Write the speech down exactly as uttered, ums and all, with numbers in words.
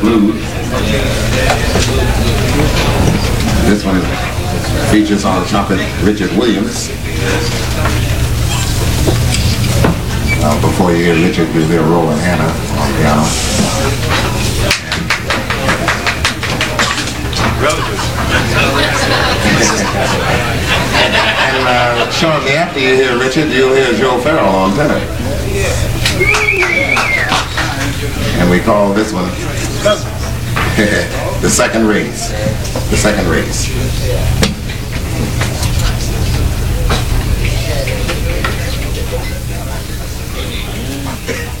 Blues. This one features on trumpet Richard Williams. Uh, before you hear Richard, you hear Roland Hanna on piano. And uh, shortly after you hear Richard, you'll hear Joe Farrell on tenor. And we call this one the second race. The second race.